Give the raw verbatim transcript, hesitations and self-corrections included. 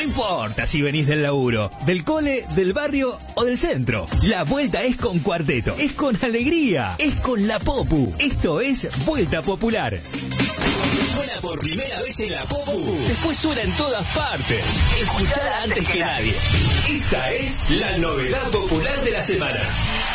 importa si venís del laburo, del cole, del barrio o del centro. La vuelta es con Cuarteto, es con alegría, es con la Popu. Esto es Vuelta Popular. Suena por primera vez en la Popu, después suena en todas partes. Escuchala antes que nadie. Esta es la novedad popular de la semana.